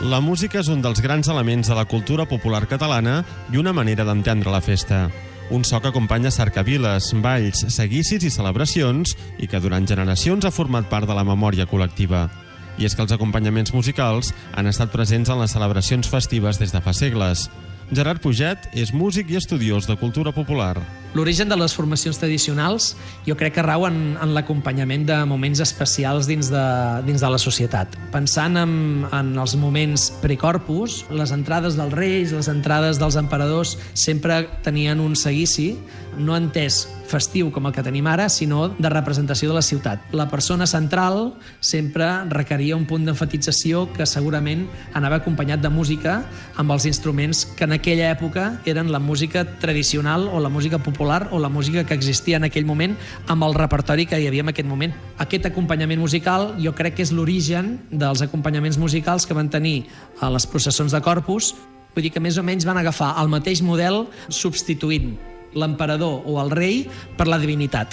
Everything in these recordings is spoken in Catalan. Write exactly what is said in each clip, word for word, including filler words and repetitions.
La música és un dels grans elements de la cultura popular catalana i una manera d'entendre la festa. Un so que acompanya cercaviles, balls, seguicis i celebracions i que durant generacions ha format part de la memòria col·lectiva. I és que els acompanyaments musicals han estat presents en les celebracions festives des de fa segles. Gerard Puget és músic i estudiós de cultura popular. L'origen de les formacions tradicionals jo crec que rau en, en l'acompanyament de moments especials dins de, dins de la societat. Pensant en, en els moments precorpus, les entrades dels reis, les entrades dels emperadors sempre tenien un seguici, no entès festiu com el que tenim ara, sinó de representació de la ciutat. La persona central sempre requeria un punt d'enfatització que segurament anava acompanyat de música amb els instruments que en aquella època eren la música tradicional o la música popular o la música que existia en aquell moment amb el repertori que hi havia en aquest moment. Aquest acompanyament musical jo crec que és l'origen dels acompanyaments musicals que van tenir a les processons de Corpus. Vull dir que més o menys van agafar el mateix model substituint l'emperador o el rei per la divinitat.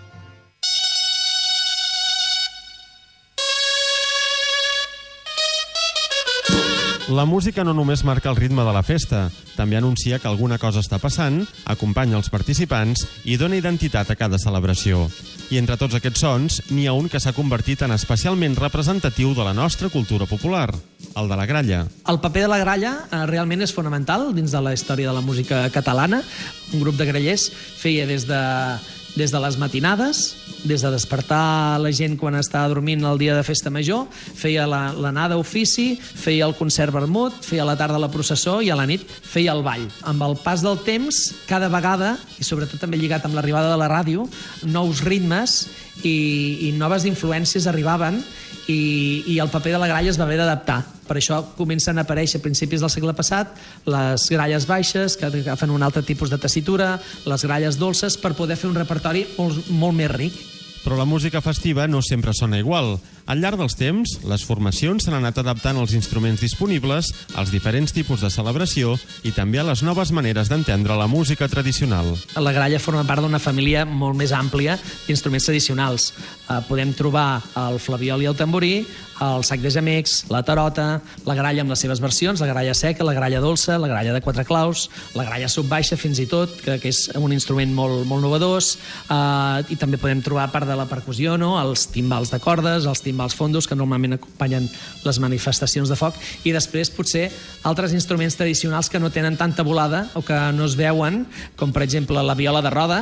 La música no només marca el ritme de la festa, també anuncia que alguna cosa està passant, acompanya els participants i dona identitat a cada celebració. I entre tots aquests sons, n'hi ha un que s'ha convertit en especialment representatiu de la nostra cultura popular, el de la gralla. El paper de la gralla eh, realment és fonamental dins de la història de la música catalana. Un grup de grallers feia des de des de les matinades, des de despertar la gent quan estava dormint el dia de festa major, feia l'anada a ofici, feia el concert vermut, feia la tarda la processó i a la nit feia el ball. Amb el pas del temps, cada vegada, i sobretot també lligat amb l'arribada de la ràdio, nous ritmes i, i noves influències arribaven i, i el paper de la gralla es va haver d'adaptar. Per això comencen a aparèixer a principis del segle passat les gralles baixes, que agafen un altre tipus de tessitura, les gralles dolces, per poder fer un repertori molt, molt més ric. Però la música festiva no sempre sona igual. Al llarg dels temps, les formacions s'han anat adaptant als instruments disponibles, als diferents tipus de celebració i també a les noves maneres d'entendre la música tradicional. La gralla forma part d'una família molt més àmplia d'instruments tradicionals. Eh, podem trobar el flabiol i el tamborí, el sac de gemecs, la tarota, la gralla amb les seves versions, la gralla seca, la gralla dolça, la gralla de quatre claus, la gralla subbaixa fins i tot, que, que és un instrument molt, molt novedós, eh, i també podem trobar part de la percussió, no? Els timbals de cordes, els timbals fondos, que normalment acompanyen les manifestacions de foc, i després potser altres instruments tradicionals que no tenen tanta volada o que no es veuen, com per exemple la viola de roda.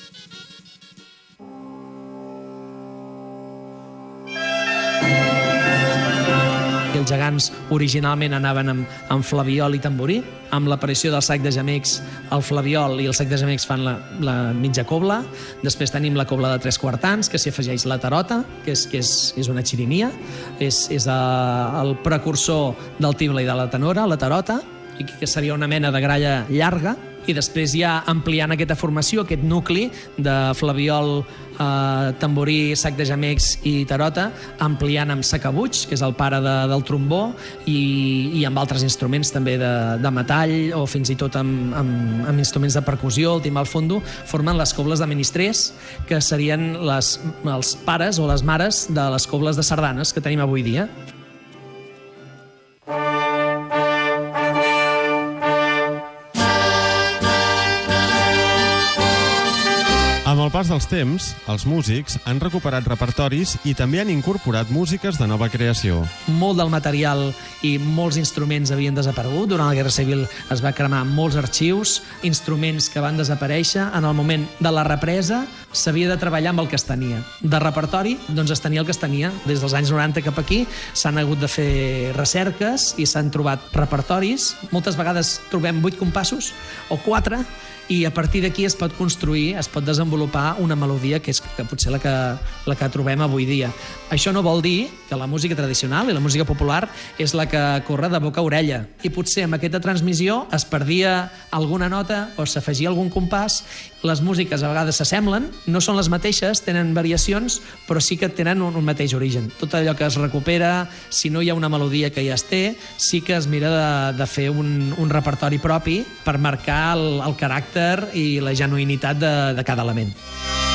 Els gegants originalment anaven amb, amb flabiol i tamborí. Amb l'aparició del sac de gemecs, el flabiol i el sac de gemecs fan la, la mitja cobla. Després tenim la cobla de tres quartans, que s'hi afegeix la tarota, que és, que és, és una xirimia. És, és a, el precursor del tible i de la tenora, la tarota, i que seria una mena de gralla llarga. I després ja ampliant aquesta formació, aquest nucli de flabiol, eh, tamborí, sac de gemecs i tarota, ampliant amb sacabuig, que és el pare de, del trombó, i, i amb altres instruments també de, de metall o fins i tot amb, amb, amb instruments de percussió, el timbal fondo, formen les cobles de ministrers, que serien les, els pares o les mares de les cobles de sardanes que tenim avui dia. Amb el pas dels temps, els músics han recuperat repertoris i també han incorporat músiques de nova creació. Molt del material i molts instruments havien desaparegut. Durant la Guerra Civil es va cremar molts arxius, instruments que van desaparèixer. En el moment de la represa s'havia de treballar amb el que es tenia. De repertori, doncs es tenia el que es tenia. Des dels anys noranta cap aquí s'han hagut de fer recerques i s'han trobat repertoris. Moltes vegades trobem vuit compassos o quatre, i a partir d'aquí es pot construir, es pot desenvolupar una melodia que és que potser la que, la que trobem avui dia. Això no vol dir que la música tradicional i la música popular és la que corre de boca a orella. I potser amb aquesta transmissió es perdia alguna nota o s'afegia algun compàs. Les músiques a vegades s'assemblen, no són les mateixes, tenen variacions, però sí que tenen un, un mateix origen. Tot allò que es recupera, si no hi ha una melodia que ja es té, sí que es mira de, de fer un, un repertori propi per marcar el, el caràcter i la genuïnitat de, de cada element.